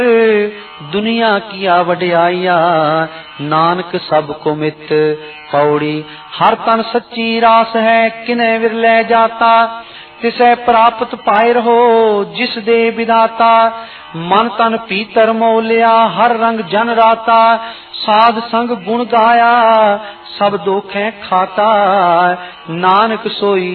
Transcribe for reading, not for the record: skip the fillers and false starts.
दुनिया किया वड्याइया, नानक सब को मित। पौड़ी हर तन सच्ची रास है, किन्हे विरले जाता। तिसे प्राप्त पाए रहो, जिस दे विधाता। मन तन पीतर मोलिया, हर रंग जन राता। साध संग गुण गाया, सब दोखें खाता। नानक सोई